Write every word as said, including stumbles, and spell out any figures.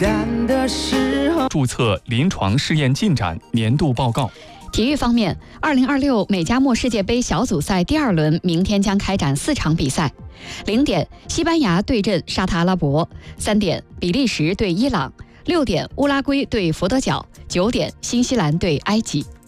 注册临床试验进展年度报告。 体育方面，二零二六美加墨世界杯小组赛第二轮明天将开展四场比赛。零点，西班牙对阵沙特阿拉伯；三点，比利时对伊朗；六点，乌拉圭对佛得角；九点，新西兰对埃及。